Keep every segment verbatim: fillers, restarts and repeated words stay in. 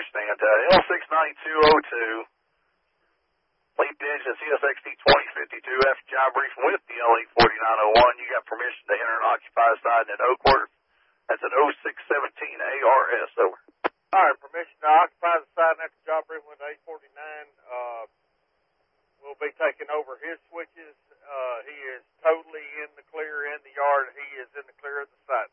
understand. Uh, L six nine two oh two, lead engine C S X T twenty fifty-two, after job briefing with the L eight forty-nine oh one. You got permission to enter and occupy the side at Oakworth. That's an oh six seventeen A R S, over. All right, permission to occupy the side after job briefing with eight forty-nine. Uh, we'll be taking over his switches. Uh, he is totally in the clear in the yard. He is in the clear of the side.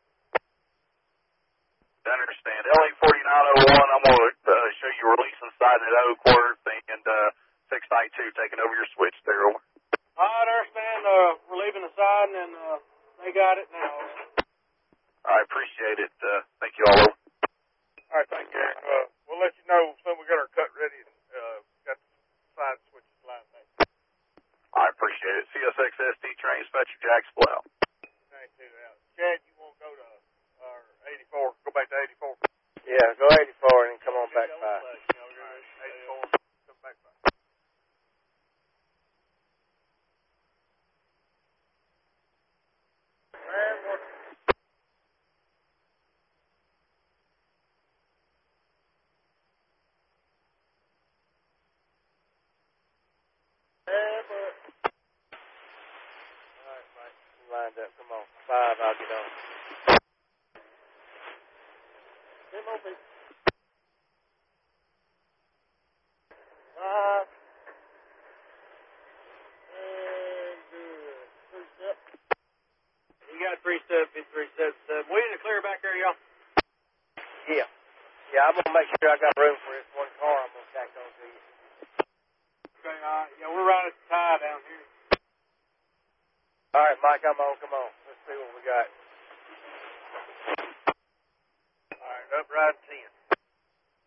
I understand. L eight forty-nine oh one, I'm going to uh, show you releasing side at Oakworth, and uh, six ninety-two taking over your switch there, over. All right, I understand. Uh, we're leaving the side, and uh, they got it now. I appreciate it. Uh, thank you all, over. All right, thank you. Uh, we'll let you know soon we got our cut ready and uh, got the side switches lined up. I appreciate it. C S X S T train dispatcher Jack Splow. ninety-two out. Chad, you want to go to our eighty-four? Go back to eighty-four. Yeah, go eighty-four and then come on back five. eighty-four, come back five. Lined up. Come on. Five, I'll get on. Come on, please. Five. And good. Three step. You got three step, three step, step. We in the clear back there, y'all? Yeah. Yeah, I'm going to make sure I got room for this one car I'm going to tack on to you. Okay, all right. Yeah, we're right at the tie down here. All right, Mike, I'm on. Come on. Let's see what we got. All right, up ride ten.